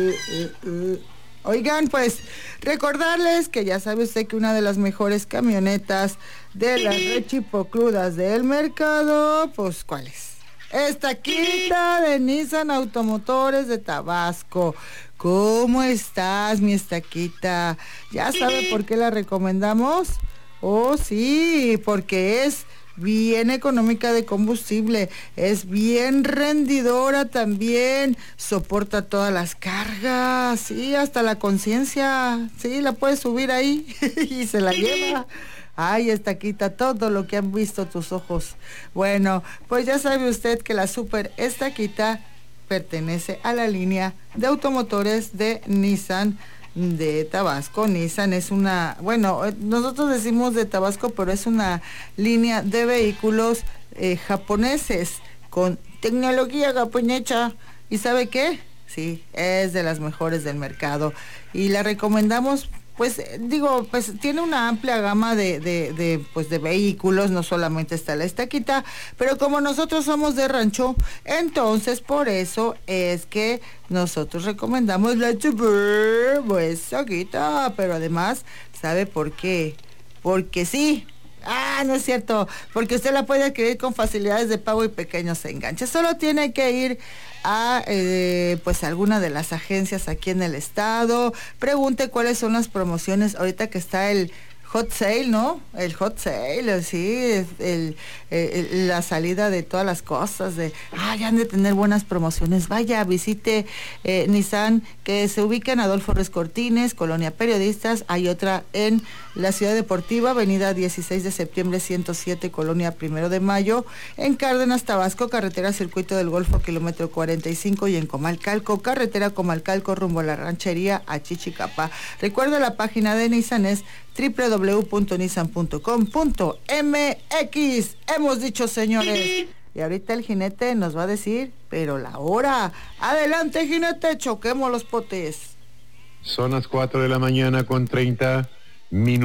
Oigan, pues recordarles que ya sabe usted que una de las mejores camionetas de las rechipocludas del mercado, pues ¿cuál es? Estaquita de Nissan Automotores de Tabasco. ¿Cómo estás, mi Estaquita? ¿Ya sabe por qué la recomendamos? Oh, sí, porque es bien económica de combustible, es bien rendidora también, soporta todas las cargas, sí, hasta la conciencia, sí, la puedes subir ahí y se la lleva. Ay, Estaquita, todo lo que han visto tus ojos. Bueno, pues ya sabe usted que la Super Estaquita pertenece a la línea de automotores de Nissan de Tabasco. Nissan es una, bueno, nosotros decimos de Tabasco, pero es una línea de vehículos japoneses con tecnología japonesa. ¿Y sabe qué? Sí, es de las mejores del mercado y la recomendamos. Pues digo, pues tiene una amplia gama pues de vehículos, no solamente está la Estaquita, pero como nosotros somos de rancho, entonces por eso es que nosotros recomendamos la Super Estaquita, pero además, ¿sabe por qué? Porque sí. Ah, no es cierto, porque usted la puede adquirir con facilidades de pago y pequeños enganches. Solo tiene que ir a pues alguna de las agencias aquí en el estado, pregunte cuáles son las promociones ahorita que está el hot sale, ¿no? El hot sale, sí, la salida de todas las cosas, ya han de tener buenas promociones. Vaya, visite Nissan, que se ubica en Adolfo Ruiz Cortines, Colonia Periodistas. Hay otra en la Ciudad Deportiva, avenida 16 de septiembre 107, Colonia 1 de Mayo, en Cárdenas, Tabasco, carretera Circuito del Golfo, kilómetro 45, y en Comalcalco, carretera Comalcalco, rumbo a la ranchería a Chichicapa. Recuerda, la página de Nissan es www.nissan.com.mx. Hemos dicho, señores. Y ahorita el jinete nos va a decir, pero la hora. Adelante, jinete, choquemos los potes. Son las 4 de la mañana con 30 minutos.